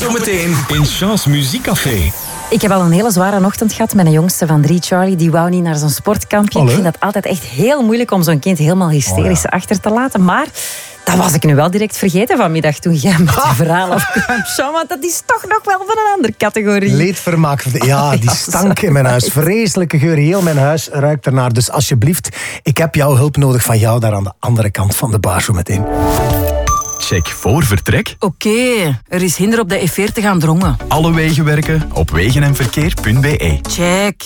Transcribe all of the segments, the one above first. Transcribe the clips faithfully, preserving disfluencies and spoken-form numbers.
Zometeen in Chance Muziekcafé. Ik heb al een hele zware ochtend gehad met een jongste van drie, Charlie. Die wou niet naar zo'n sportkampje. Allee. Ik vind dat altijd echt heel moeilijk om zo'n kind helemaal hysterisch Oh, ja. achter te laten. Maar dat was ik nu wel direct vergeten vanmiddag toen jij met het verhaal afkwam. Jean, want dat is toch nog wel van een andere categorie. Leedvermaak. Ja, die stank in mijn huis. Vreselijke geur. Heel mijn huis ruikt ernaar. Dus alsjeblieft, ik heb jouw hulp nodig van jou daar aan de andere kant van de bar zo meteen. Check voor vertrek. Oké, okay, er is hinder op de E veertig aan Drongen. Alle wegen werken op wegenenverkeer punt b e. Check.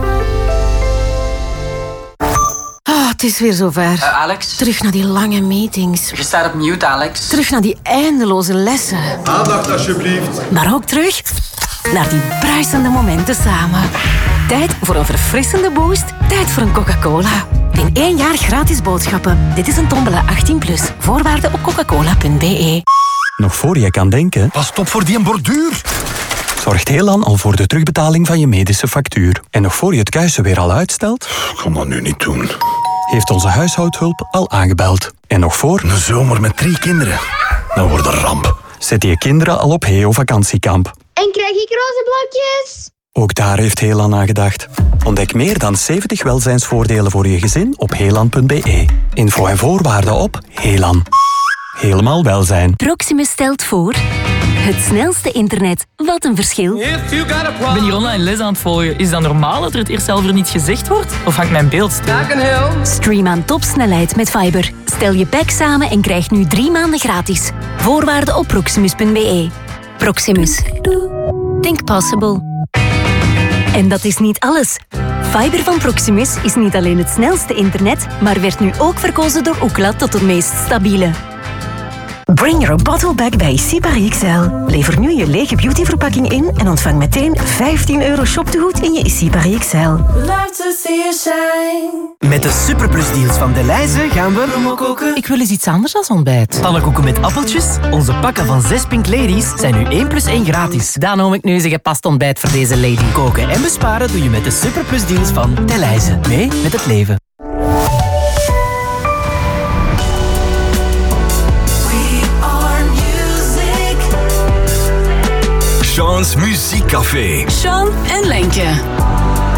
Ah, het is weer zover. Uh, Alex? Terug naar die lange meetings. Je staat op mute, Alex. Terug naar die eindeloze lessen. Aandacht alsjeblieft. Maar ook terug naar die bruisende momenten samen. Tijd voor een verfrissende boost. Tijd voor een Coca-Cola. In één jaar gratis boodschappen. Dit is een tombola achttien plus. Voorwaarden op coca cola punt b e. Nog voor je kan denken, Pas op voor die borduur. zorgt Helan al voor de terugbetaling van je medische factuur. En nog voor je het kuisen weer al uitstelt, Ik kan dat nu niet doen. heeft onze huishoudhulp al aangebeld. En nog voor, Een zomer met drie kinderen. Dat wordt een ramp. zet je kinderen al op Heo vakantiekamp. En krijg ik roze blokjes? Ook daar heeft Helan aan gedacht. Ontdek meer dan zeventig welzijnsvoordelen voor je gezin op helan punt b e. Info en voorwaarden op Helan. Helemaal welzijn. Proximus stelt voor... Het snelste internet. Wat een verschil. Ik ben hier online les aan het volgen. Is dat normaal dat er het eerst zelf er niet gezegd wordt? Of hangt mijn beeld stil? Stream aan topsnelheid met Fiber. Stel je pack samen en krijg nu drie maanden gratis. Voorwaarden op proximus punt b e. Proximus. Think possible. En dat is niet alles. Fiber van Proximus is niet alleen het snelste internet, maar werd nu ook verkozen door Ookla tot het meest stabiele. Bring your bottle back bij Sipari X L. Lever nu je lege beautyverpakking in en ontvang meteen vijftien euro shoptegoed in je Sipari X L. Met de superplusdeals van Delhaize gaan we koken. Ik wil eens iets anders dan ontbijt. Pannenkoeken met appeltjes. Onze pakken van zes Pink Ladies zijn nu één plus één gratis. Dan noem ik nu eens een gepast ontbijt voor deze lady. Koken en besparen doe je met de superplusdeals van Delhaize. Mee met het leven. Chance Muziekcafé. Sean en Lenke.